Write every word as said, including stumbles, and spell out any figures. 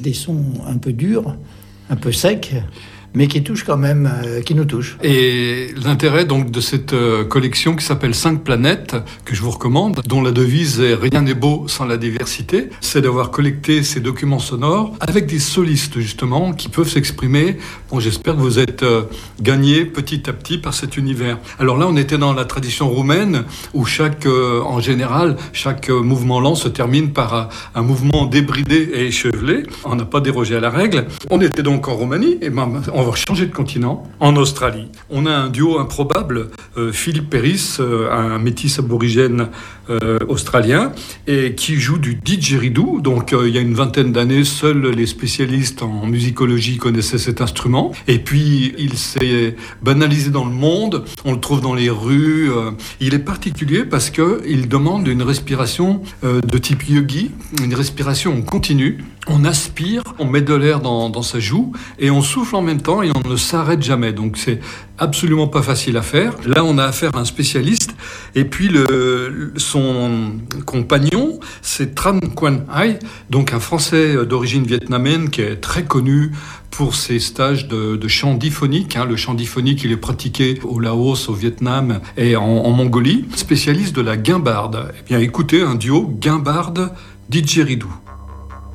des sons un peu durs, un peu secs, mais qui touchent quand même, euh, qui nous touchent. Et l'intérêt donc de cette euh, collection qui s'appelle Cinq planètes, que je vous recommande, dont la devise est « Rien n'est beau sans la diversité », c'est d'avoir collecté ces documents sonores avec des solistes justement qui peuvent s'exprimer. Bon, j'espère que vous êtes euh, gagnés petit à petit par cet univers. Alors là, on était dans la tradition roumaine où chaque, euh, en général, chaque euh, mouvement lent se termine par un, un mouvement débridé et échevelé. On n'a pas dérogé à la règle. On était donc en Roumanie et ben, on On va changer de continent, en Australie. On a un duo improbable, euh, Philippe Perris, euh, un métis aborigène euh, australien, et qui joue du didgeridoo. Donc euh, il y a une vingtaine d'années, seuls les spécialistes en musicologie connaissaient cet instrument. Et puis il s'est banalisé dans le monde, on le trouve dans les rues. Euh, il est particulier parce qu'il demande une respiration euh, de type yogi, une respiration continue. On aspire, on met de l'air dans, dans sa joue et on souffle en même temps et on ne s'arrête jamais. Donc c'est absolument pas facile à faire. Là, on a affaire à un spécialiste. Et puis le, son compagnon, c'est Tran Quan Ai, donc un Français d'origine vietnamienne qui est très connu pour ses stages de, de chant diphonique. Hein. Le chant diphonique, il est pratiqué au Laos, au Vietnam et en, en Mongolie. Spécialiste de la guimbarde. Eh bien, écoutez un duo guimbarde-didgeridoo.